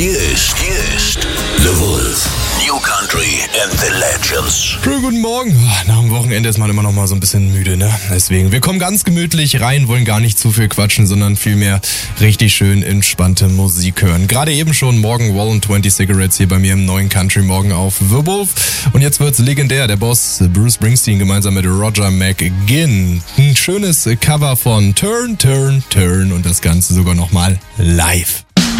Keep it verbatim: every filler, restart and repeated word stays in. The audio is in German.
Hier ist, hier ist The Wolf. New Country and the Legends. Schönen guten Morgen. Nach dem Wochenende ist man immer noch mal so ein bisschen müde, ne? Deswegen, wir kommen ganz gemütlich rein, wollen gar nicht zu viel quatschen, sondern vielmehr richtig schön entspannte Musik hören. Gerade eben schon Morgan Wallen zwanzig Cigarettes hier bei mir im neuen Country Morgen auf The Wolf. Und jetzt wird's legendär. Der Boss Bruce Springsteen gemeinsam mit Roger McGuinn. Ein schönes Cover von Turn, Turn, Turn und das Ganze sogar noch mal live.